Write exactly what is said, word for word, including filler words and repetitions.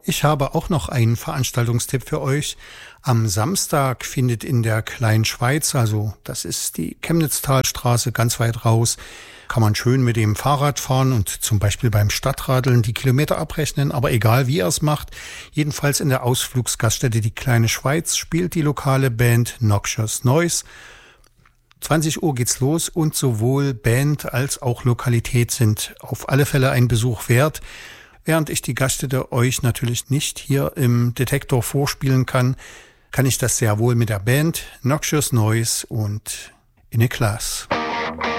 Ich habe auch noch einen Veranstaltungstipp für euch. Am Samstag findet in der Kleinen Schweiz, also das ist die Chemnitztalstraße ganz weit raus, kann man schön mit dem Fahrrad fahren und zum Beispiel beim Stadtradeln die Kilometer abrechnen, aber egal wie ihr es macht, jedenfalls in der Ausflugsgaststätte Die Kleine Schweiz spielt die lokale Band Noxious Noise. zwanzig Uhr geht's los und sowohl Band als auch Lokalität sind auf alle Fälle ein Besuch wert. Während ich die Gaststätte euch natürlich nicht hier im Detektor vorspielen kann, kann ich das sehr wohl mit der Band Noxious Noise und In a Class.